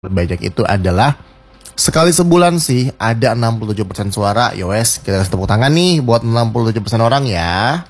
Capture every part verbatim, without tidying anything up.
Terbanyak itu adalah sekali sebulan sih ada enam puluh tujuh persen suara. Yowes, kita kasih tepuk tangan nih buat enam puluh tujuh persen orang ya.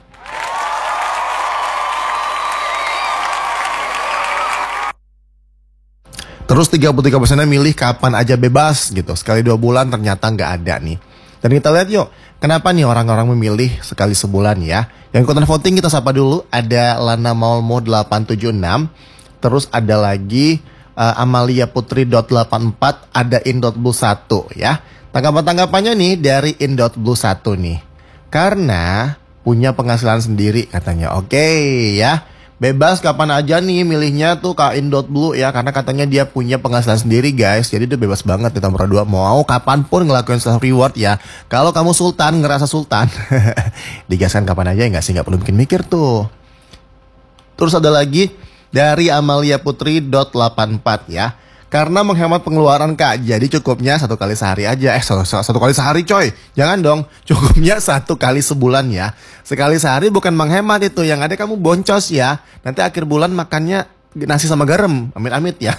Terus tiga puluh tiga persennya milih kapan aja bebas gitu. Sekali dua bulan ternyata nggak ada nih. Dan kita lihat yuk, kenapa nih orang-orang memilih sekali sebulan ya. Yang ikutan voting kita sapa dulu. Ada Lana Maulmo delapan tujuh enam. Terus ada lagi uh, Amalia Putri delapan empat, ada In.Blue satu ya. Tanggapan-tanggapannya nih dari In.Blue satu nih. Karena punya penghasilan sendiri katanya. Oke okay, ya. Bebas kapan aja nih milihnya tuh Kak In.Blue ya. Karena katanya dia punya penghasilan sendiri guys. Jadi dia bebas banget di nomor dua. Mau kapanpun ngelakuin self reward ya. Kalau kamu sultan, ngerasa sultan. Digaskan kapan aja ya nggak sih. Nggak perlu bikin mikir tuh. Terus ada lagi dari Amalia Putri delapan empat ya. Karena menghemat pengeluaran Kak. Jadi cukupnya satu kali sehari aja. Eh satu, satu kali sehari coy. Jangan dong. Cukupnya satu kali sebulan ya. Sekali sehari bukan menghemat itu. Yang ada kamu boncos ya. Nanti akhir bulan makannya nasi sama garam. Amit-amit ya.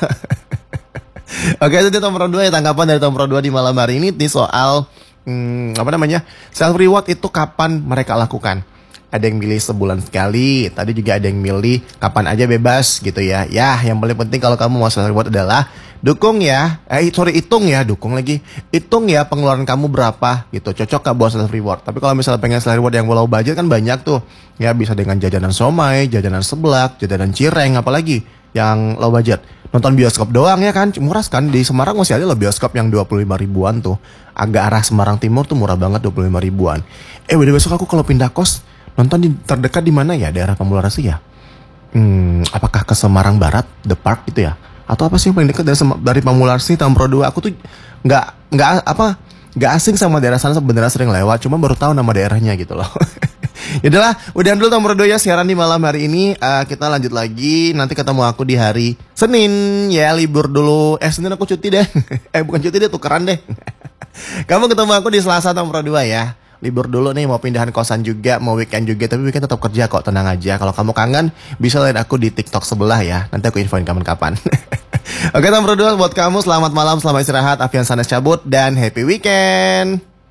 Oke, itu nomor dua ya. Tanggapan dari nomor dua di malam hari ini nih soal hmm, apa namanya, self reward itu kapan mereka lakukan. Ada yang milih sebulan sekali, tadi juga ada yang milih kapan aja bebas gitu ya. Ya, yang paling penting kalau kamu mau self reward adalah dukung ya, eh sorry hitung ya, dukung lagi. Hitung ya pengeluaran kamu berapa gitu, cocok gak buat self reward. Tapi kalau misalnya pengen self reward yang low budget kan banyak tuh. Ya bisa dengan jajanan somai, jajanan seblak, jajanan cireng, apalagi yang low budget. Nonton bioskop doang ya kan, murah kan. Di Semarang masih ada loh bioskop yang dua puluh lima ribuan tuh. Agak arah Semarang Timur tuh murah banget, dua puluh lima ribuan. Eh udah besok aku kalau pindah kos nonton di terdekat di mana ya, daerah Pamularasi ya? Hmm, apakah ke Semarang Barat, The Park gitu ya? Atau apa sih yang paling dekat dari dari Pamularasi, Tambro dua? Aku tuh nggak nggak apa nggak asing sama daerah sana, sebenarnya sering lewat, cuma baru tahu nama daerahnya gitu loh. Yaudahlah, udah dulu Tambro dua ya siaran di malam hari ini. Uh, kita lanjut lagi, nanti ketemu aku di hari Senin ya, libur dulu. Eh Senin aku cuti deh. eh bukan cuti deh, tukeran deh. Kamu ketemu aku di Selasa Tambro dua ya. Libur dulu nih, mau pindahan kosan juga, mau weekend juga, tapi weekend tetap kerja kok, tenang aja. Kalau kamu kangen, bisa lihat aku di TikTok sebelah ya. Nanti aku infoin kapan-kapan. Oke, Tambro dua buat kamu, selamat malam, selamat istirahat, Afian Sanes cabut, dan happy weekend.